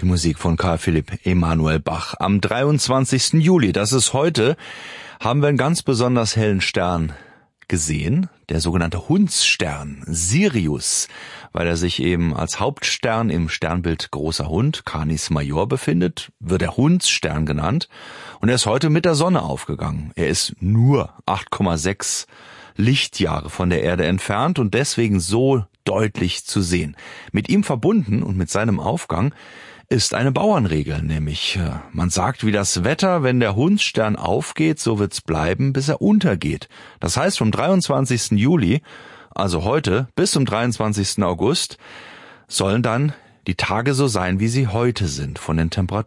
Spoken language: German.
Die Musik von Carl Philipp Emanuel Bach. Am 23. Juli, das ist heute, haben wir einen ganz besonders hellen Stern gesehen, der sogenannte Hundsstern, Sirius, weil er sich eben als Hauptstern im Sternbild Großer Hund, Canis Major, befindet, wird er Hundsstern genannt und er ist heute mit der Sonne aufgegangen. Er ist nur 8,6 Lichtjahre von der Erde entfernt und deswegen so deutlich zu sehen. Mit ihm verbunden und mit seinem Aufgang ist eine Bauernregel, nämlich man sagt, wie das Wetter, wenn der Hundsstern aufgeht, so wird's bleiben, bis er untergeht. Das heißt, vom 23. Juli, also heute, bis zum 23. August, sollen dann die Tage so sein, wie sie heute sind, von den Temperaturen.